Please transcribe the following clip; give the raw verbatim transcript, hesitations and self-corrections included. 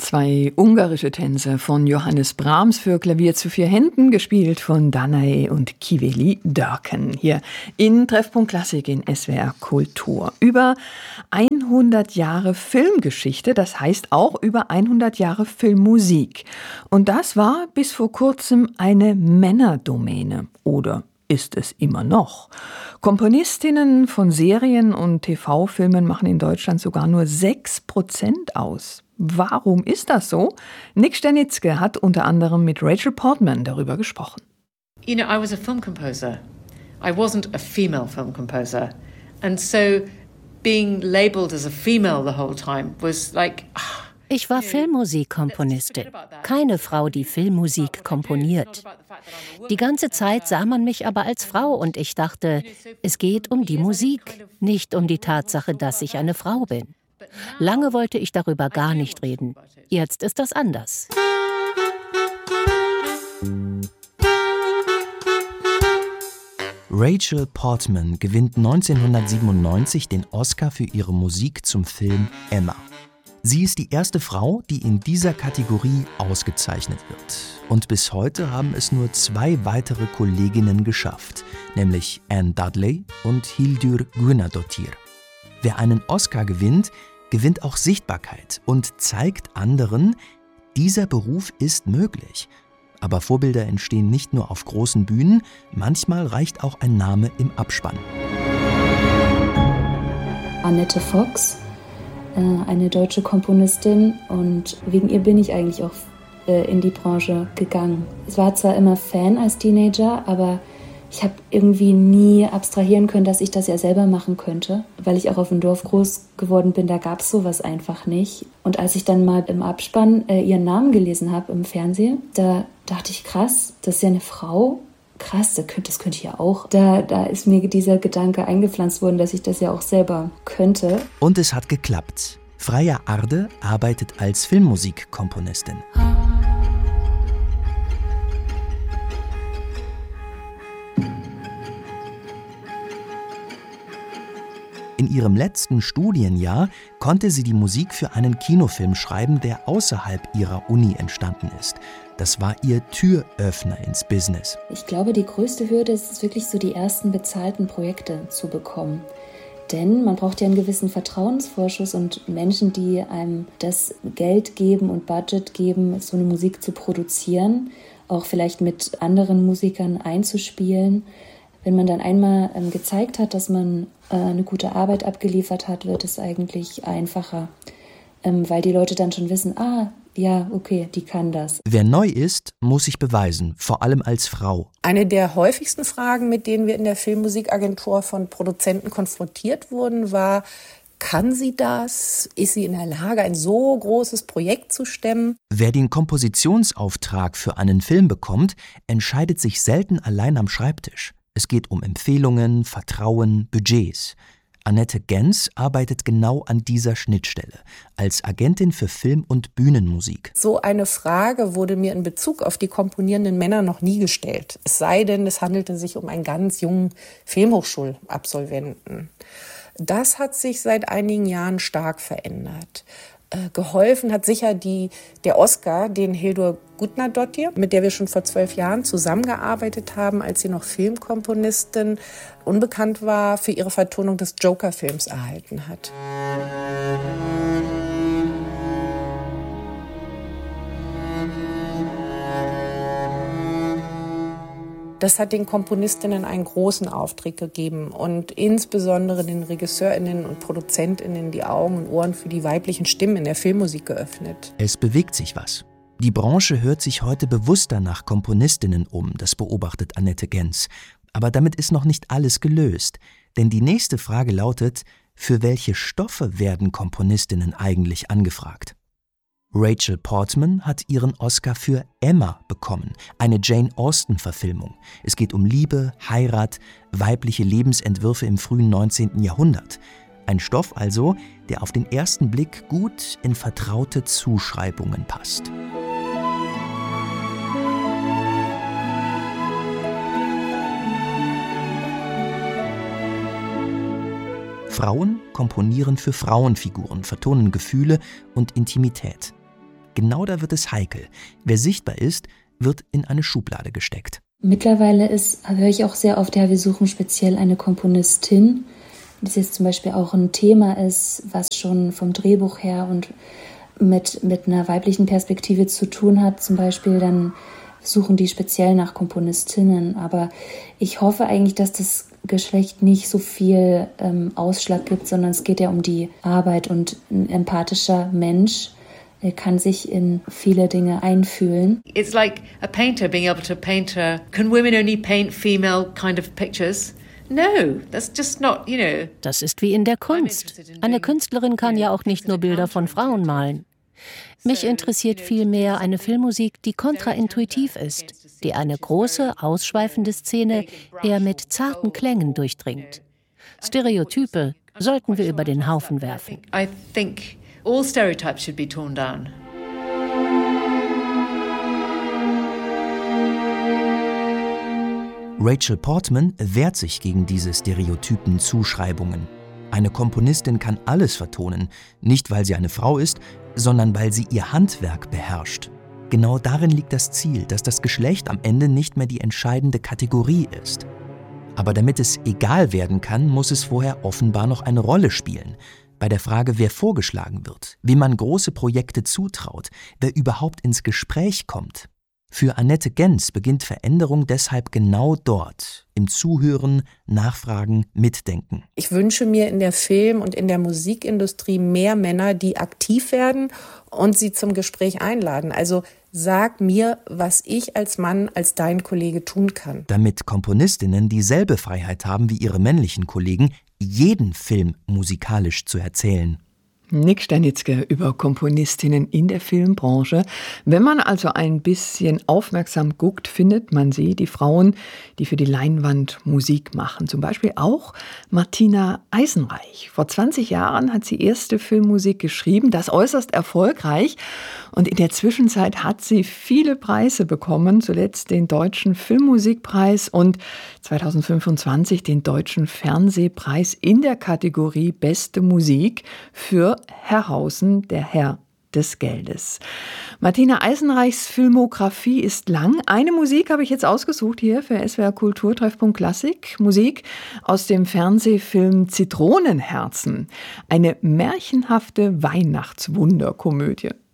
Zwei ungarische Tänze von Johannes Brahms für Klavier zu vier Händen, gespielt von Danae und Kiveli Dörken. Hier in Treffpunkt Klassik in S W R Kultur. Über hundert Jahre Filmgeschichte, das heißt auch über hundert Jahre Filmmusik. Und das war bis vor kurzem eine Männerdomäne. Oder ist es immer noch? Komponistinnen von Serien und T V-Filmen machen in Deutschland sogar nur sechs Prozent aus. Warum ist das so? Nick Sternitzke hat unter anderem mit Rachel Portman darüber gesprochen. You know, I was a film composer. I wasn't a female film composer. And so being labeled as a female the whole time was like... Ich war Filmmusikkomponistin, keine Frau, die Filmmusik komponiert. Die ganze Zeit sah man mich aber als Frau und ich dachte, es geht um die Musik, nicht um die Tatsache, dass ich eine Frau bin. Lange wollte ich darüber gar nicht reden. Jetzt ist das anders. Rachel Portman gewinnt neunzehnhundertsiebenundneunzig den Oscar für ihre Musik zum Film Emma. Sie ist die erste Frau, die in dieser Kategorie ausgezeichnet wird. Und bis heute haben es nur zwei weitere Kolleginnen geschafft, nämlich Anne Dudley und Hildur Guðnadóttir. Wer einen Oscar gewinnt, gewinnt auch Sichtbarkeit und zeigt anderen, dieser Beruf ist möglich. Aber Vorbilder entstehen nicht nur auf großen Bühnen, manchmal reicht auch ein Name im Abspann. Annette Fox, eine deutsche Komponistin, und wegen ihr bin ich eigentlich auch in die Branche gegangen. Ich war zwar immer Fan als Teenager, aber ich habe irgendwie nie abstrahieren können, dass ich das ja selber machen könnte, weil ich auch auf dem Dorf groß geworden bin, da gab es sowas einfach nicht. Und als ich dann mal im Abspann äh, ihren Namen gelesen habe im Fernsehen, da dachte ich, krass, das ist ja eine Frau. Krass, das könnte, das könnte ich ja auch. Da, da ist mir dieser Gedanke eingepflanzt worden, dass ich das ja auch selber könnte. Und es hat geklappt. Freya Arde arbeitet als Filmmusikkomponistin. In ihrem letzten Studienjahr konnte sie die Musik für einen Kinofilm schreiben, der außerhalb ihrer Uni entstanden ist. Das war ihr Türöffner ins Business. Ich glaube, die größte Hürde ist es wirklich so, die ersten bezahlten Projekte zu bekommen. Denn man braucht ja einen gewissen Vertrauensvorschuss und Menschen, die einem das Geld geben und Budget geben, so eine Musik zu produzieren, auch vielleicht mit anderen Musikern einzuspielen. Wenn man dann einmal ähm, gezeigt hat, dass man äh, eine gute Arbeit abgeliefert hat, wird es eigentlich einfacher, ähm, weil die Leute dann schon wissen, ah, ja, okay, die kann das. Wer neu ist, muss sich beweisen, vor allem als Frau. Eine der häufigsten Fragen, mit denen wir in der Filmmusikagentur von Produzenten konfrontiert wurden, war, kann sie das? Ist sie in der Lage, ein so großes Projekt zu stemmen? Wer den Kompositionsauftrag für einen Film bekommt, entscheidet sich selten allein am Schreibtisch. Es geht um Empfehlungen, Vertrauen, Budgets. Annette Gens arbeitet genau an dieser Schnittstelle als Agentin für Film- und Bühnenmusik. So eine Frage wurde mir in Bezug auf die komponierenden Männer noch nie gestellt. Es sei denn, es handelte sich um einen ganz jungen Filmhochschulabsolventen. Das hat sich seit einigen Jahren stark verändert. Äh, geholfen hat sicher die, der Oscar, den Hildur Guðnadóttir, mit der wir schon vor zwölf Jahren zusammengearbeitet haben, als sie noch Filmkomponistin unbekannt war, für ihre Vertonung des Joker-Films erhalten hat. Das hat den Komponistinnen einen großen Auftrag gegeben und insbesondere den RegisseurInnen und ProduzentInnen die Augen und Ohren für die weiblichen Stimmen in der Filmmusik geöffnet. Es bewegt sich was. Die Branche hört sich heute bewusster nach Komponistinnen um, das beobachtet Annette Gens. Aber damit ist noch nicht alles gelöst. Denn die nächste Frage lautet, für welche Stoffe werden Komponistinnen eigentlich angefragt? Rachel Portman hat ihren Oscar für Emma bekommen, eine Jane Austen-Verfilmung. Es geht um Liebe, Heirat, weibliche Lebensentwürfe im frühen neunzehnten Jahrhundert. Ein Stoff also, der auf den ersten Blick gut in vertraute Zuschreibungen passt. Frauen komponieren für Frauenfiguren, vertonen Gefühle und Intimität. genau da wird es heikel. Wer sichtbar ist, wird in eine Schublade gesteckt. Mittlerweile ist, höre ich auch sehr oft, ja, wir suchen speziell eine Komponistin, das jetzt zum Beispiel auch ein Thema ist, was schon vom Drehbuch her und mit, mit einer weiblichen Perspektive zu tun hat, zum Beispiel, dann suchen die speziell nach Komponistinnen. Aber ich hoffe eigentlich, dass das Geschlecht nicht so viel ähm, Ausschlag gibt, sondern es geht ja um die Arbeit, und ein empathischer Mensch kann sich in viele Dinge einfühlen. It's like a painter being able to paint a... Can women only paint female kind of pictures? No, that's just not, you know. Das ist wie in der Kunst. Eine Künstlerin kann ja auch nicht nur Bilder von Frauen malen. Mich interessiert vielmehr eine Filmmusik, die kontraintuitiv ist, die eine große, ausschweifende Szene eher mit zarten Klängen durchdringt. Stereotype sollten wir über den Haufen werfen. I think all stereotypes should be torn down. Rachel Portman wehrt sich gegen diese stereotypen Zuschreibungen. Eine Komponistin kann alles vertonen, nicht weil sie eine Frau ist, sondern weil sie ihr Handwerk beherrscht. Genau darin liegt das Ziel, dass das Geschlecht am Ende nicht mehr die entscheidende Kategorie ist. Aber damit es egal werden kann, muss es vorher offenbar noch eine Rolle spielen. Bei der Frage, wer vorgeschlagen wird, wem man große Projekte zutraut, wer überhaupt ins Gespräch kommt. Für Annette Genz beginnt Veränderung deshalb genau dort, im Zuhören, Nachfragen, Mitdenken. Ich wünsche mir in der Film- und in der Musikindustrie mehr Männer, die aktiv werden und sie zum Gespräch einladen. Also sag mir, was ich als Mann, als dein Kollege tun kann. Damit Komponistinnen dieselbe Freiheit haben wie ihre männlichen Kollegen, jeden Film musikalisch zu erzählen. Nick Sternitzke über Komponistinnen in der Filmbranche. Wenn man also ein bisschen aufmerksam guckt, findet man sie, die Frauen, die für die Leinwand Musik machen. Zum Beispiel auch Martina Eisenreich. Vor zwanzig Jahren hat sie erste Filmmusik geschrieben, das äußerst erfolgreich. Und in der Zwischenzeit hat sie viele Preise bekommen, zuletzt den Deutschen Filmmusikpreis und zweitausendfünfundzwanzig den Deutschen Fernsehpreis in der Kategorie Beste Musik für Herrhausen, der Herr des Geldes. Martina Eisenreichs Filmografie ist lang. Eine Musik habe ich jetzt ausgesucht hier für S W R Kultur Treffpunkt Klassik. Musik aus dem Fernsehfilm Zitronenherzen. Eine märchenhafte Weihnachtswunderkomödie.